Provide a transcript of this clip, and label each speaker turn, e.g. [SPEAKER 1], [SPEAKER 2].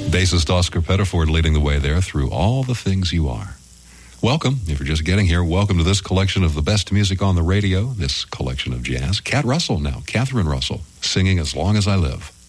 [SPEAKER 1] Bassist Oscar Pettiford leading the way there through All the Things You Are. Welcome, if you're just getting here, welcome to this collection of the best music on the radio, this collection of jazz. Cat Russell now, Catherine Russell, singing As Long as I Live.